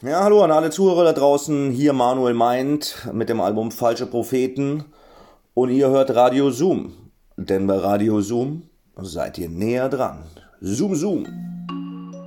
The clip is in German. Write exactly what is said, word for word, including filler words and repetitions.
Ja, hallo an alle Zuhörer da draußen. Hier Manuel Meint mit dem Album Falsche Propheten. Und ihr hört Radio Zoom. Denn bei Radio Zoom seid ihr näher dran. Zoom, Zoom.